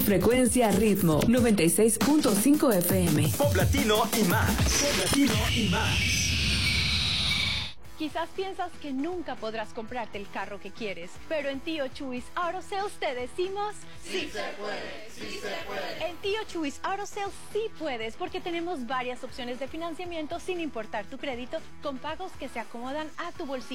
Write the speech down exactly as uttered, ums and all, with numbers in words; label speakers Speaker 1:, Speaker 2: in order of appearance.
Speaker 1: frecuencia Ritmo noventa y seis punto cinco F M.
Speaker 2: Pop latino y más. Pop latino y más.
Speaker 3: Quizás piensas que nunca podrás comprarte el carro que quieres, pero en Tío Chuys Auto Sales te decimos
Speaker 4: sí, sí se puede, sí se puede.
Speaker 3: En Tío Chuys Auto Sales sí puedes, porque tenemos varias opciones de financiamiento sin importar tu crédito, con pagos que se acomodan a tu bolsillo.